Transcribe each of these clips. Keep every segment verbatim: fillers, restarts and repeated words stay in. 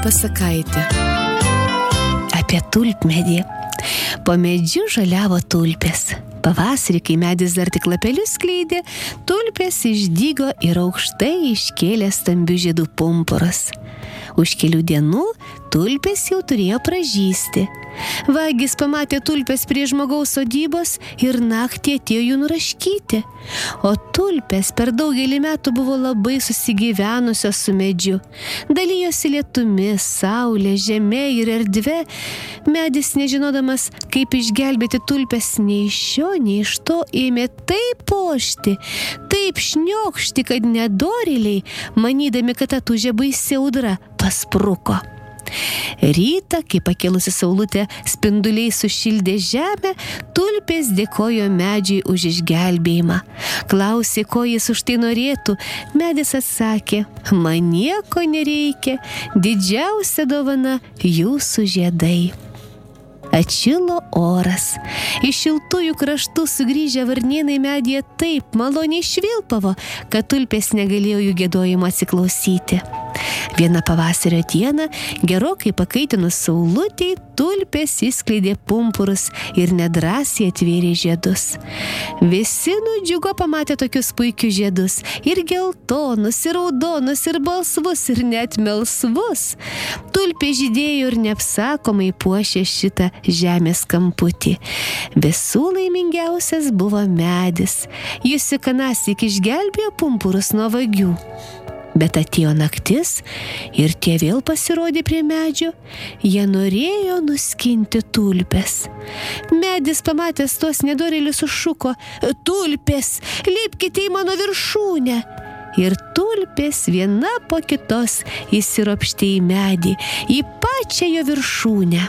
pasakaitė. Apie tulpmedį. Po medžiu žaliavo tulpės. Pavasarį, kai medis dar tik lapelius skleidė, tulpės išdygo ir aukštai iškėlė stambių žiedų pumpurus. Už kelių dienų tulpės jau turėjo pražysti. Vagis pamatė tulpės prie žmogaus sodybos ir naktį atėjo jų nuraškyti. O tulpės per daugelį metų buvo labai susigyvenusios su medžiu. Dalijosi lietumi, saulė, žemė ir erdvė. Medis, nežinodamas, kaip išgelbėti tulpės, nei iš šio, nei iš to, ėmė taip ošti, taip šniokšti, kad nedorėliai, manydami, kad atūžė baisi audra, paspruko. Rytą, kai pakilusi saulutė spinduliai sušildė žemę, tulpės dėkojo medžiui už išgelbėjimą. Klausė, ko jis už tai norėtų. Medis atsakė: man nieko nereikia, didžiausia dovana jūsų žiedai. Atšilo oras. Iš šiltųjų kraštų sugrįžę varnėnai medyje taip maloniai švilpavo, kad tulpės negalėjo jų giedojimo atsiklausyti. Vieną pavasario dieną, gerokai pakaitinus saulutei, tulpės išskleidė pumpurus ir nedrąsiai atvėrė žiedus. Visi nudžiugo pamatę tokius puikius žiedus, ir geltonus, ir raudonus, ir balsvus, ir net melsvus. Tulpė žydėjo ir neapsakomai puošė šitą žemės kamputį. Visų laimingiausias buvo medis. Jis įkanąsyk išgelbėjo pumpurus nuo vagių. Bet atėjo naktis ir tie vėl pasirodė prie medžio. Jie norėjo nuskinti tulpes. Medis pamatęs tuos nedorėlius sušuko: tulpės, lipkite į mano viršūnę. Ir tulpės viena po kitos įsiropštė į medį, į pačią jo viršūnę.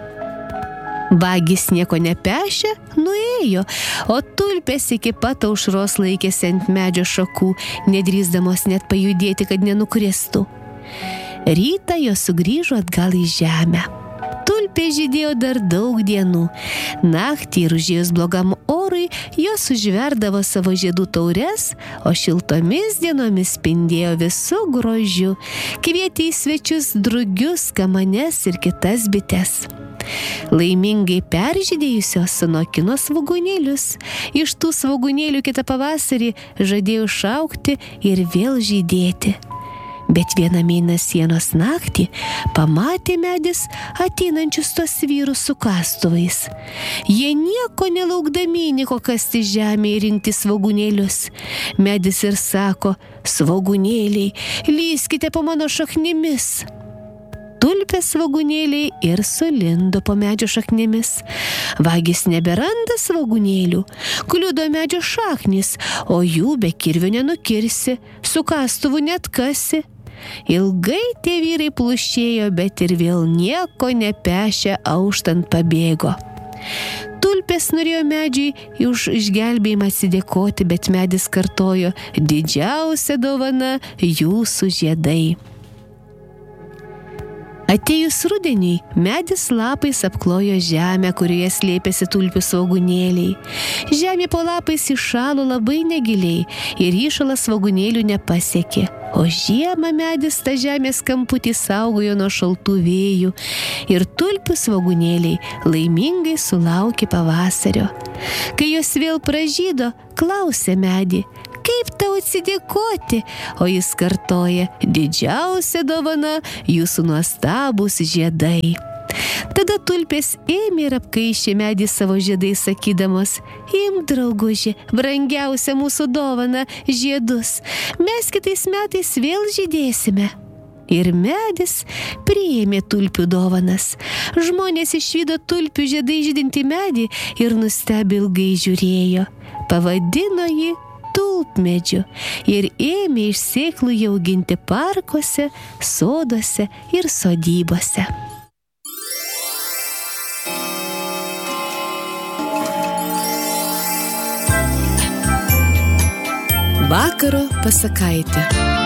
Vagis nieko nepešė, nuėjo, o tulpės iki pat aušros laikėsi ant medžio šakų, nedrįsdamos net pajudėti, kad nenukristų. Rytą jos sugrįžo atgal į žemę. Tulpė žydėjo dar daug dienų. Naktį ir užėjus blogam orui, jos užverdavo savo žiedų taures, o šiltomis dienomis spindėjo visų grožiu, kvietė į svečius drugius, kamanes ir kitas bites. Laimingai peržydėjusios sunokino svogūnėlius. Iš tų svogūnėlių kitą pavasarį žadėjo išaugti ir vėl žydėti. Bet vieną mėnesienos naktį pamatė medis ateinančius tos vyrus su kastuvais. Jie nieko nelaukdami niko kasti žemę ir rinkti svogūnėlius. Medis ir sako: svogūnėliai, lyskite po mano šaknimis. Tulpės svogūnėliai ir sulindo po medžio šaknimis. Vagis neberanda svogūnėlių, kliudo medžio šaknis, o jų be kirvio nenukirsi, su kastuvu net kasi. Ilgai tie vyrai plušėjo, bet ir vėl nieko nepešę auštant pabėgo. Tulpės norėjo medžiui už išgelbėjimą atsidėkoti, bet medis kartojo: didžiausia dovana jūsų žiedai. Atėjus rudeniui, medis lapais apklojo žemę, kurioje slėpėsi tulpių svogūnėliai. Žemė po lapais įšalo labai negiliai ir įšalas svogūnėlių nepasiekė. O žiemą medis tą žemės kamputį saugojo nuo šaltų vėjų ir tulpių svogūnėliai laimingai sulaukė pavasario. Kai jos vėl pražydo, klausė medį: kaip tau atsidėkoti? O jis kartoja: didžiausia dovana jūsų nuostabūs žiedai. Tada tulpės ėmė ir apkaišė medį savo žiedais, sakydamos: imk, drauguži, brangiausia mūsų dovana, žiedus. Mes kitais metais vėl žydėsime. Ir medis priėmė tulpių dovanas. Žmonės išvydo tulpių žiedai žydintį medį ir nustebę ilgai žiūrėjo. Pavadino jį tulpmedžiu ir ėmė iš sėklų jį auginti parkuose, soduose ir sodybose. Vakaro pasakaitė.